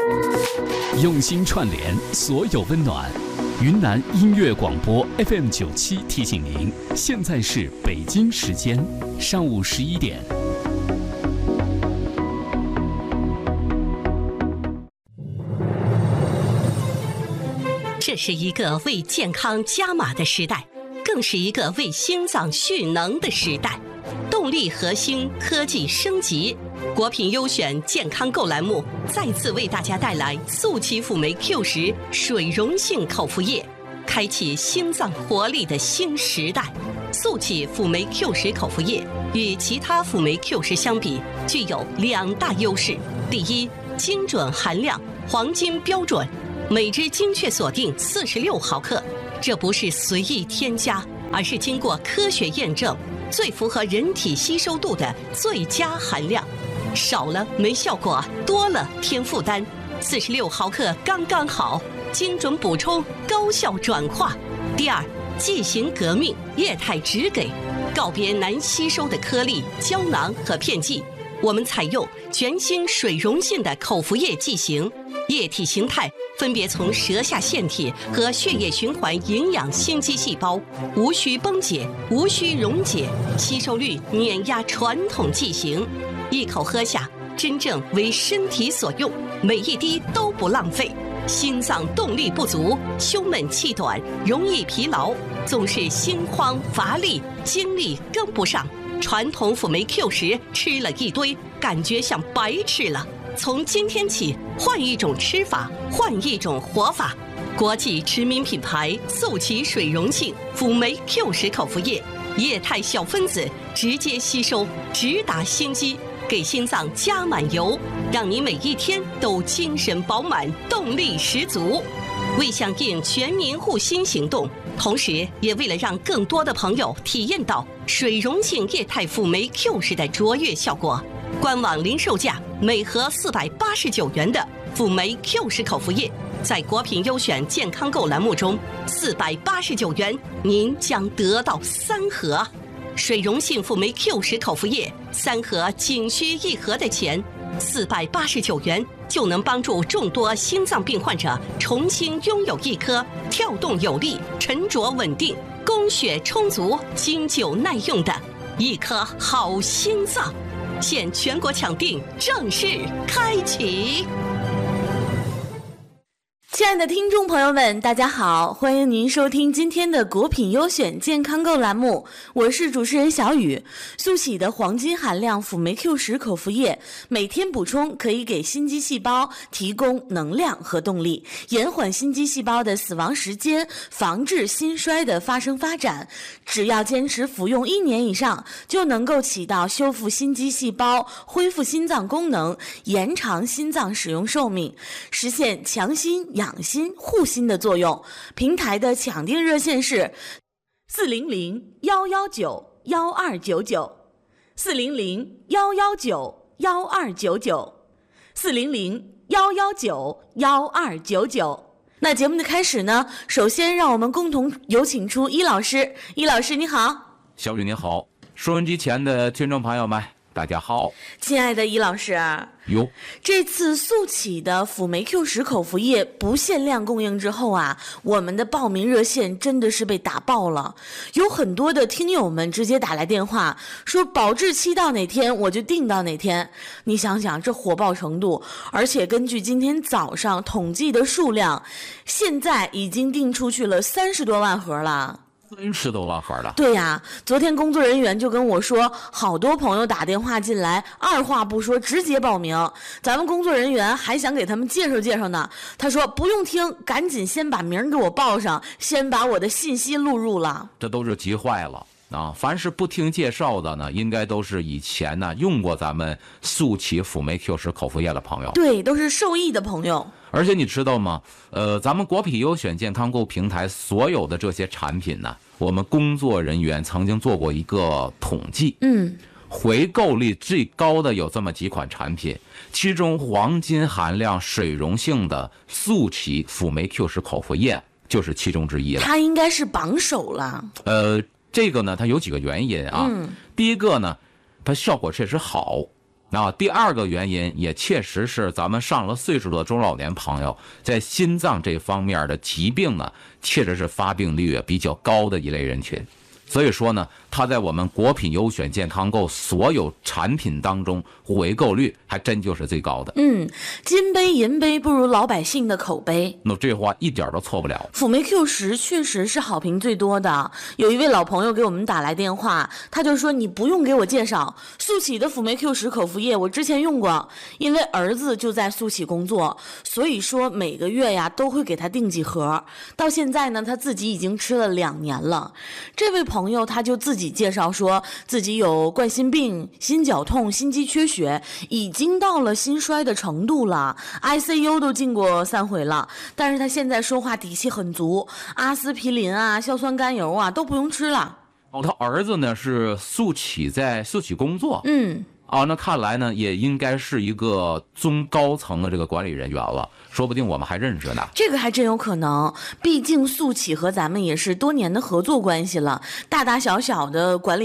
用心串联所有温暖。云南音乐广播 FM97提醒您，现在是北京时间上午11点。 这是一个为健康加码的时代，更是一个为心脏蓄能的时代。动力核心，科技升级。国品优选健康购栏目再次为大家带来速奇辅酶 Q10水溶性口服液，开启心脏活力的新时代。速奇辅酶 Q10口服液与其他辅酶 Q10相比，具有2大优势。第一，精准含量，黄金标准，每支精确锁定46毫克，这不是随意添加，而是经过科学验证，最符合人体吸收度的最佳含量。少了没效果，多了添负担。46毫克刚刚好，精准补充，高效转化。第二，剂型革命，液态直给，告别难吸收的颗粒、胶囊和片剂，我们采用全新水溶性的口服液剂型，液体形态分别从舌下腺体和血液循环营养心肌细胞，无需崩解，无需溶解，吸收率碾压传统剂型。一口喝下，真正为身体所用，每一滴都不浪费。心脏动力不足，胸闷气短，容易疲劳，总是心慌乏力，精力跟不上。传统辅酶 Q10吃了一堆，感觉像白吃了。从今天起，换一种吃法，换一种活法。国际知名品牌速奇水溶性辅酶 Q10口服液，液态小分子，直接吸收，直达心肌，给心脏加满油，让你每一天都精神饱满，动力十足。为响应全民护心行动，同时也为了让更多的朋友体验到水溶性液态辅酶 Q10的卓越效果，官网零售价每盒489元的辅酶 Q10口服液，在国品优选健康购栏目中489元，您将得到3盒。水溶性辅酶 Q10口服液3盒仅需1盒的钱，489元就能帮助众多心脏病患者重新拥有一颗跳动有力、沉着稳定、供血充足、经久耐用的一颗好心脏。现全国抢订正式开启。 亲爱的听众朋友们，大家好，欢迎您收听今天的国品优选健康购栏目，我是主持人小雨。速喜的黄金含量辅酶 Q10口服液，每天补充可以给心肌细胞提供能量和动力，延缓心肌细胞的死亡时间，防治心衰的发生发展。只要坚持服用1年以上，就能够起到修复心肌细胞、恢复心脏功能、延长心脏使用寿命，实现强心养心护心的作用。平台的抢订热线是400-119-1299 400-119-1299 400-119-1299。那节目的开始呢，首先让我们共同有请出伊老师。伊老师你好。 小雨你好，收音机前的听众朋友们大家好。 亲爱的伊老师，这次速启的辅酶 Q10口服液不限量供应之后啊，我们的报名热线真的是被打爆了，有很多的听友们直接打来电话说保质期到哪天我就订到哪天。你想想这火爆程度，而且根据今天早上统计的数量，现在已经订出去了30多万盒了。 30多万盒了。 对呀，昨天工作人员就跟我说，好多朋友打电话进来，二话不说直接报名。咱们工作人员还想给他们介绍介绍呢，他说不用听，赶紧先把名给我报上，先把我的信息录入了。 这都是急坏了啊！凡是不听介绍的呢，应该都是以前呢用过咱们速启辅酶 Q10口服液的朋友。 对，都是受益的朋友。 而且你知道吗？咱们国品优选健康购平台所有的这些产品呢，我们工作人员曾经做过一个统计，回购率最高的有这么几款产品，其中黄金含量水溶性的速启辅酶 Q10口服液就是其中之一了。 它应该是榜首了。 这个呢，它有几个原因啊。第一个呢，它效果确实好第二个原因也确实是咱们上了岁数的中老年朋友在心脏这方面的疾病呢，确实是发病率比较高的一类人群。所以说呢，它在我们国品优选健康购所有产品当中回购率还真就是最高的。 金杯银杯不如老百姓的口碑， 那这话一点都错不了。 辅酶 Q10确实是好评最多的。有一位老朋友给我们打来电话，他就说你不用给我介绍，速启的辅酶 Q10口服液我之前用过，因为儿子就在速启工作，所以说每个月呀都会给他订几盒，到现在呢他自己已经吃了2年了。这位朋友他就自己介绍说自己有冠心病、心绞痛、心肌缺血，已经到了心衰的程度了， ICU 都进过3回了，但是他现在说话底气很足，阿司匹林啊、硝酸甘油啊都不用吃了。 他儿子呢是在速启工作，那看来呢也应该是一个中高层的这个管理人员了，说不定我们还认识呢。 这个还真有可能，毕竟速启和咱们也是多年的合作关系了，大大小小的管理